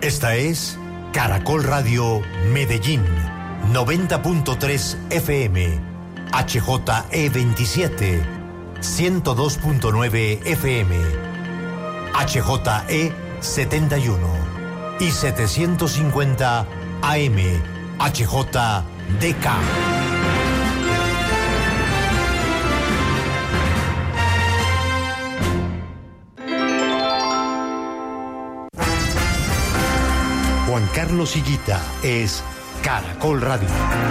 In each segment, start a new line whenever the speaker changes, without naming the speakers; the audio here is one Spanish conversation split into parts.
Esta es Caracol Radio Medellín, 90.3 FM, HJE27, 102.9 FM, HJE71 y 750 AM, HJDK. Juan Carlos Higuita es Caracol Radio.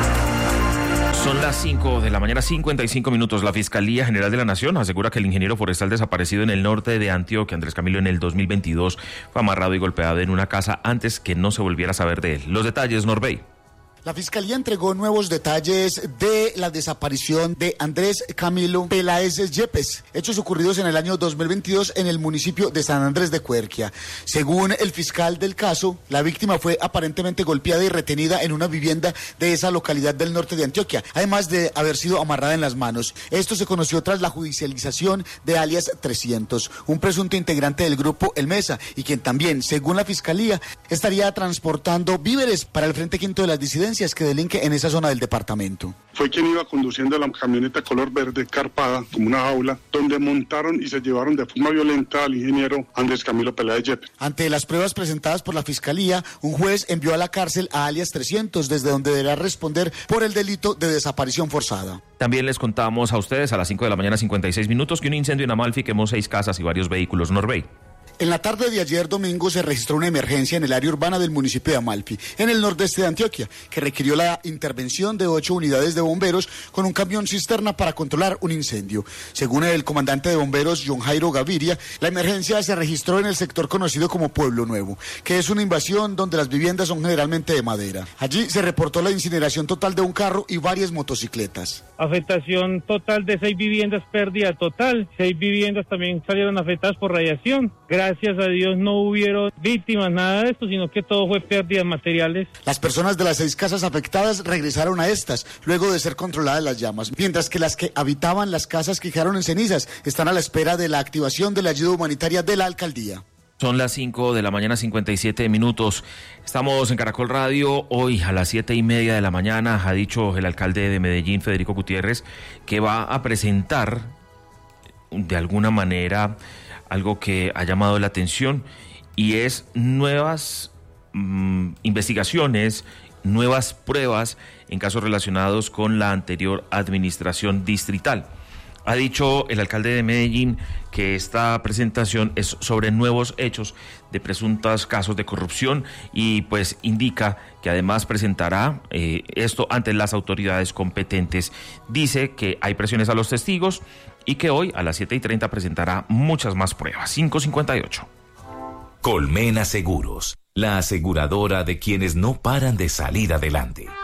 Son las 5 de la mañana, 55 minutos. La Fiscalía General de la Nación asegura que el ingeniero forestal desaparecido en el norte de Antioquia, Andrés Camilo, en el 2022, fue amarrado y golpeado en una casa antes que no se volviera a saber de él. Los detalles, Norbey.
La Fiscalía entregó nuevos detalles de la desaparición de Andrés Camilo Peláez Yepes, hechos ocurridos en el año 2022 en el municipio de San Andrés de Cuerquia. Según el fiscal del caso, la víctima fue aparentemente golpeada y retenida en una vivienda de esa localidad del norte de Antioquia, además de haber sido amarrada en las manos. Esto se conoció tras la judicialización de alias 300, un presunto integrante del grupo El Mesa, y quien también, según la Fiscalía, estaría transportando víveres para el Frente Quinto de las Disidencias que delinque en esa zona del departamento.
Fue quien iba conduciendo la camioneta color verde carpada como una jaula, donde montaron y se llevaron de forma violenta al ingeniero Andrés Camilo Peláez Yepes.
Ante las pruebas presentadas por la Fiscalía, un juez envió a la cárcel a alias 300, desde donde deberá responder por el delito de desaparición forzada.
También les contamos a ustedes a las 5 de la mañana, 56 minutos, que un incendio en Amalfi quemó 6 casas y varios vehículos. Norbey.
En la tarde de ayer domingo se registró una emergencia en el área urbana del municipio de Amalfi, en el nordeste de Antioquia, que requirió la intervención de 8 unidades de bomberos con un camión cisterna para controlar un incendio. Según el comandante de bomberos, John Jairo Gaviria, la emergencia se registró en el sector conocido como Pueblo Nuevo, que es una invasión donde las viviendas son generalmente de madera. Allí se reportó la incineración total de un carro y varias motocicletas.
Afectación total de 6 viviendas, pérdida total. 6 viviendas también salieron afectadas por radiación. Gracias a Dios no hubieron víctimas, nada de esto, sino que todo fue pérdidas materiales.
Las personas de las 6 casas afectadas regresaron a estas, luego de ser controladas las llamas, mientras que las que habitaban las casas que quedaron en cenizas están a la espera de la activación de la ayuda humanitaria de la alcaldía.
Son las 5 de la mañana, 57 minutos. Estamos en Caracol Radio. Hoy a las 7:30 de la mañana ha dicho el alcalde de Medellín, Federico Gutiérrez, que va a presentar de alguna manera algo que ha llamado la atención, y es nuevas investigaciones, nuevas pruebas en casos relacionados con la anterior administración distrital. Ha dicho el alcalde de Medellín que esta presentación es sobre nuevos hechos de presuntos casos de corrupción, y pues indica que además presentará esto ante las autoridades competentes. Dice que hay presiones a los testigos y que hoy a las 7:30 presentará muchas más pruebas. 5:58.
Colmena Seguros, la aseguradora de quienes no paran de salir adelante.